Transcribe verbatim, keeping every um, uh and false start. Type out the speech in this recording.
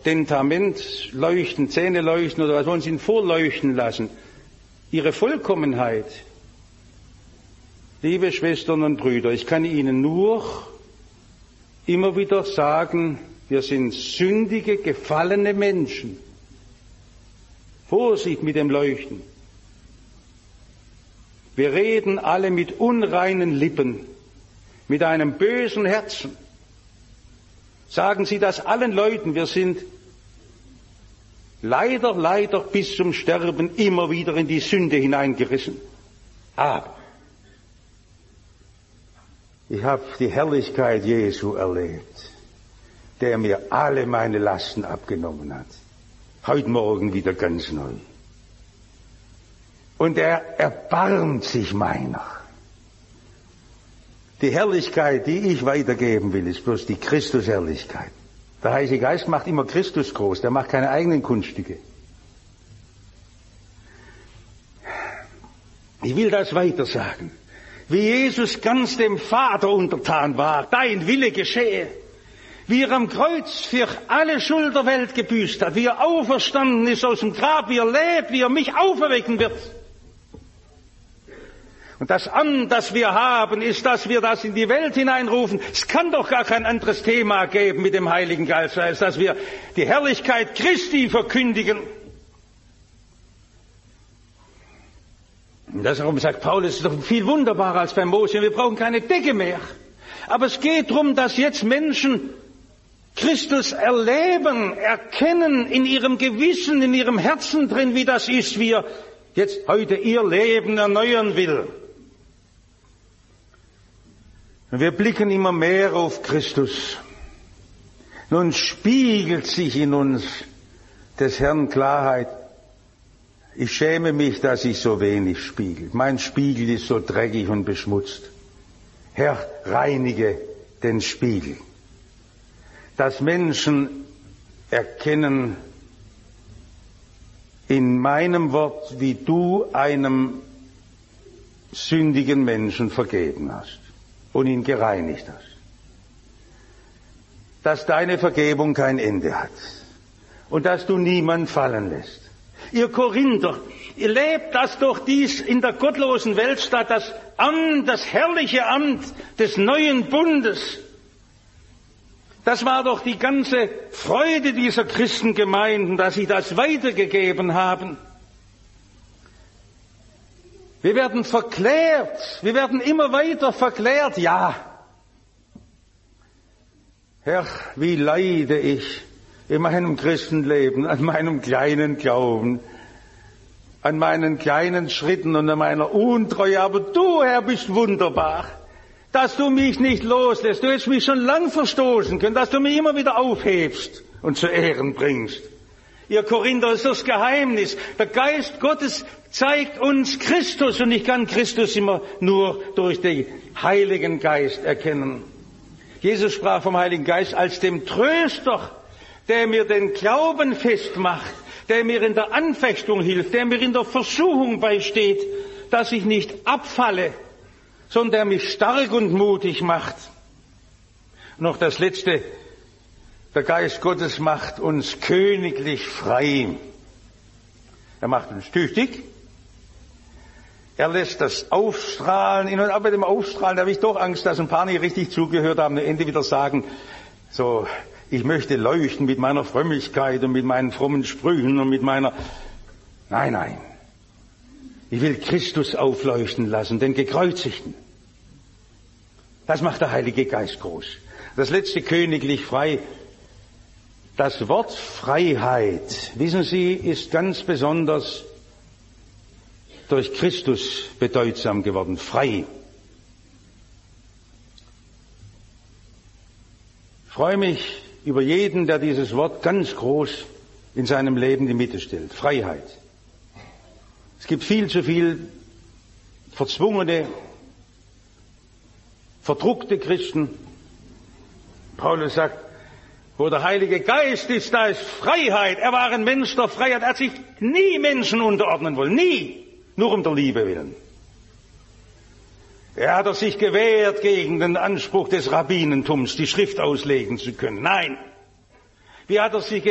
Dentament leuchten, Zähne leuchten oder was wollen Sie ihn vorleuchten lassen? Ihre Vollkommenheit. Liebe Schwestern und Brüder, ich kann Ihnen nur immer wieder sagen, wir sind sündige, gefallene Menschen. Vorsicht mit dem Leuchten. Wir reden alle mit unreinen Lippen, mit einem bösen Herzen. Sagen Sie das allen Leuten, wir sind leider, leider bis zum Sterben immer wieder in die Sünde hineingerissen. Aber ich habe die Herrlichkeit Jesu erlebt, der mir alle meine Lasten abgenommen hat. Heute Morgen wieder ganz neu. Und er erbarmt sich meiner. Die Herrlichkeit, die ich weitergeben will, ist bloß die Christusherrlichkeit. Der Heilige Geist macht immer Christus groß, der macht keine eigenen Kunststücke. Ich will das weiter sagen. Wie Jesus ganz dem Vater untertan war, dein Wille geschehe. Wie er am Kreuz für alle Schuld der Welt gebüßt hat, wie er auferstanden ist aus dem Grab, wie er lebt, wie er mich auferwecken wird. Und das Amt, das wir haben, ist, dass wir das in die Welt hineinrufen. Es kann doch gar kein anderes Thema geben mit dem Heiligen Geist, als dass wir die Herrlichkeit Christi verkündigen. Und darum sagt Paulus, es ist doch viel wunderbarer als bei Mose. Wir brauchen keine Decke mehr. Aber es geht darum, dass jetzt Menschen Christus erleben, erkennen in ihrem Gewissen, in ihrem Herzen drin, wie das ist, wie er jetzt heute ihr Leben erneuern will. Und wir blicken immer mehr auf Christus. Nun spiegelt sich in uns des Herrn Klarheit. Ich schäme mich, dass ich so wenig spiegel. Mein Spiegel ist so dreckig und beschmutzt. Herr, reinige den Spiegel. Dass Menschen erkennen in meinem Wort, wie du einem sündigen Menschen vergeben hast und ihn gereinigt hast. Dass deine Vergebung kein Ende hat und dass du niemand fallen lässt. Ihr Korinther, ihr lebt das durch dies in der gottlosen Welt statt, das Amt, das herrliche Amt des neuen Bundes. Das war doch die ganze Freude dieser Christengemeinden, dass sie das weitergegeben haben. Wir werden verklärt, wir werden immer weiter verklärt, ja. Herr, wie leide ich in meinem Christenleben, an meinem kleinen Glauben, an meinen kleinen Schritten und an meiner Untreue. Aber du, Herr, bist wunderbar, dass du mich nicht loslässt. Du hättest mich schon lang verstoßen können, dass du mich immer wieder aufhebst und zu Ehren bringst. Ihr Korinther, das ist das Geheimnis. Der Geist Gottes zeigt uns Christus und ich kann Christus immer nur durch den Heiligen Geist erkennen. Jesus sprach vom Heiligen Geist als dem Tröster, der mir den Glauben festmacht, der mir in der Anfechtung hilft, der mir in der Versuchung beisteht, dass ich nicht abfalle, sondern der mich stark und mutig macht. Noch das Letzte, der Geist Gottes macht uns königlich frei. Er macht uns tüchtig. Er lässt das Aufstrahlen in uns, aber bei dem Aufstrahlen, da habe ich doch Angst, dass ein paar nicht richtig zugehört haben, am Ende wieder sagen, so, ich möchte leuchten mit meiner Frömmigkeit und mit meinen frommen Sprüchen und mit meiner... Nein, nein. Ich will Christus aufleuchten lassen, den Gekreuzigten. Das macht der Heilige Geist groß. Das letzte königlich frei. Das Wort Freiheit, wissen Sie, ist ganz besonders durch Christus bedeutsam geworden. Frei. Ich freue mich über jeden, der dieses Wort ganz groß in seinem Leben in die Mitte stellt. Freiheit. Es gibt viel zu viel verzwungene, verdruckte Christen. Paulus sagt, wo der Heilige Geist ist, da ist Freiheit. Er war ein Mensch der Freiheit. Er hat sich nie Menschen unterordnen wollen. Nie. Nur um der Liebe willen. Er hat sich gewehrt gegen den Anspruch des Rabbinentums, die Schrift auslegen zu können. Nein. Wie hat er sich